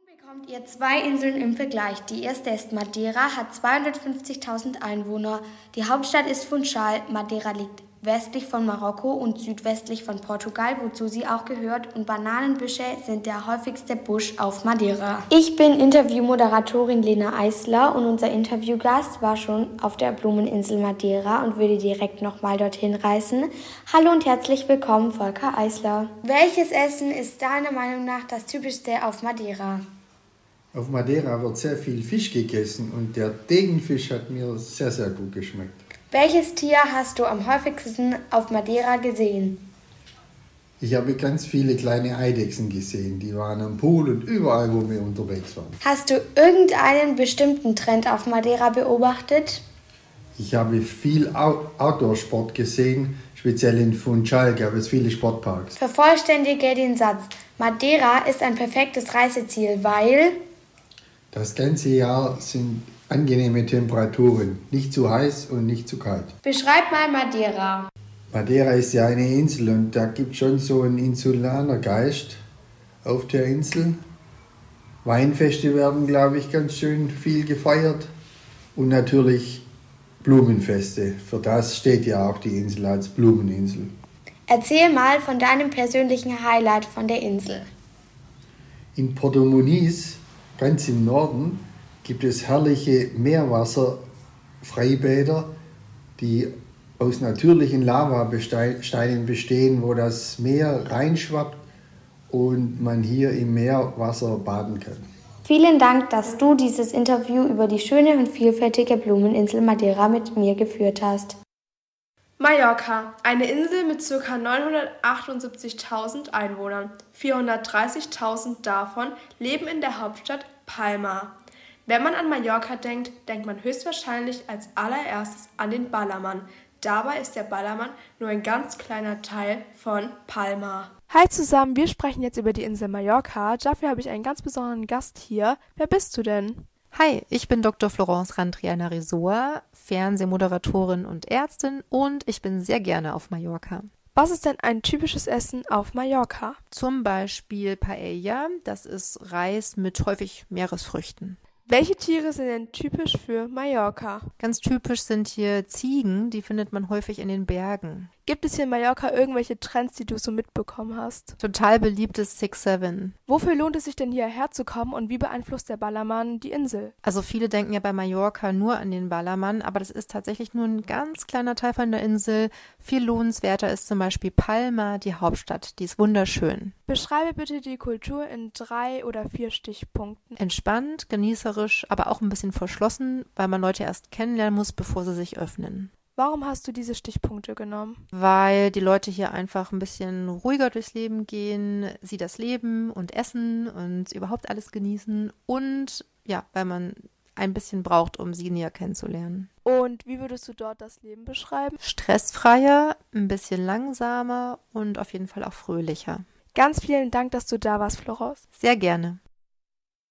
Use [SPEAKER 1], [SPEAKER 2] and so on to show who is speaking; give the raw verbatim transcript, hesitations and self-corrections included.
[SPEAKER 1] Bekommt ihr zwei Inseln im Vergleich. Die erste ist Madeira, hat zweihundertfünfzigtausend Einwohner. Die Hauptstadt ist Funchal. Madeira liegt westlich von Marokko und südwestlich von Portugal, wozu sie auch gehört. Und Bananenbüsche sind der häufigste Busch auf Madeira. Ich bin Interviewmoderatorin Lena Eisler und unser Interviewgast war schon auf der Blumeninsel Madeira und würde direkt nochmal dorthin reisen. Hallo und herzlich willkommen, Volker Eisler. Welches Essen ist deiner Meinung nach das typischste auf Madeira?
[SPEAKER 2] Auf Madeira wird sehr viel Fisch gegessen und der Degenfisch hat mir sehr, sehr gut geschmeckt.
[SPEAKER 1] Welches Tier hast du am häufigsten auf Madeira gesehen?
[SPEAKER 2] Ich habe ganz viele kleine Eidechsen gesehen, die waren am Pool und überall, wo wir unterwegs waren.
[SPEAKER 1] Hast du irgendeinen bestimmten Trend auf Madeira beobachtet?
[SPEAKER 2] Ich habe viel Outdoor-Sport gesehen, speziell in Funchal gab es viele Sportparks.
[SPEAKER 1] Vervollständige den Satz. Madeira ist ein perfektes Reiseziel, weil...
[SPEAKER 2] Das ganze Jahr sind angenehme Temperaturen, nicht zu heiß und nicht zu kalt.
[SPEAKER 1] Beschreib mal Madeira.
[SPEAKER 2] Madeira ist ja eine Insel und da gibt es schon so einen insulaner Geist auf der Insel. Weinfeste werden, glaube ich, ganz schön viel gefeiert und natürlich Blumenfeste. Für das steht ja auch die Insel als Blumeninsel.
[SPEAKER 1] Erzähl mal von deinem persönlichen Highlight von der Insel.
[SPEAKER 2] In Porto Muniz, ganz im Norden, gibt es herrliche Meerwasserfreibäder, die aus natürlichen Lavasteinen bestehen, wo das Meer reinschwappt und man hier im Meerwasser baden kann.
[SPEAKER 1] Vielen Dank, dass du dieses Interview über die schöne und vielfältige Blumeninsel Madeira mit mir geführt hast.
[SPEAKER 3] Mallorca, eine Insel mit ca. neunhundertachtundsiebzigtausend Einwohnern. vierhundertdreißigtausend davon leben in der Hauptstadt Palma. Wenn man an Mallorca denkt, denkt man höchstwahrscheinlich als allererstes an den Ballermann. Dabei ist der Ballermann nur ein ganz kleiner Teil von Palma.
[SPEAKER 4] Hi zusammen, wir sprechen jetzt über die Insel Mallorca. Dafür habe ich einen ganz besonderen Gast hier. Wer bist du denn?
[SPEAKER 5] Hi, ich bin Doktor Florence Randriana-Risoa, Fernsehmoderatorin und Ärztin und ich bin sehr gerne auf Mallorca.
[SPEAKER 4] Was ist denn ein typisches Essen auf Mallorca?
[SPEAKER 5] Zum Beispiel Paella, das ist Reis mit häufig Meeresfrüchten.
[SPEAKER 4] Welche Tiere sind denn typisch für Mallorca?
[SPEAKER 5] Ganz typisch sind hier Ziegen, die findet man häufig in den Bergen.
[SPEAKER 4] Gibt es hier in Mallorca irgendwelche Trends, die du so mitbekommen hast?
[SPEAKER 5] Total beliebt ist Six Seven.
[SPEAKER 4] Wofür lohnt es sich denn hierher zu kommen und wie beeinflusst der Ballermann die Insel?
[SPEAKER 5] Also viele denken ja bei Mallorca nur an den Ballermann, aber das ist tatsächlich nur ein ganz kleiner Teil von der Insel. Viel lohnenswerter ist zum Beispiel Palma, die Hauptstadt. Die ist wunderschön.
[SPEAKER 4] Beschreibe bitte die Kultur in drei oder vier Stichpunkten.
[SPEAKER 5] Entspannt, genießerisch, aber auch ein bisschen verschlossen, weil man Leute erst kennenlernen muss, bevor sie sich öffnen.
[SPEAKER 4] Warum hast du diese Stichpunkte genommen?
[SPEAKER 5] Weil die Leute hier einfach ein bisschen ruhiger durchs Leben gehen, sie das Leben und essen und überhaupt alles genießen und ja, weil man ein bisschen braucht, um sie näher kennenzulernen.
[SPEAKER 4] Und wie würdest du dort das Leben beschreiben?
[SPEAKER 5] Stressfreier, ein bisschen langsamer und auf jeden Fall auch fröhlicher.
[SPEAKER 4] Ganz vielen Dank, dass du da warst, Florence.
[SPEAKER 5] Sehr gerne.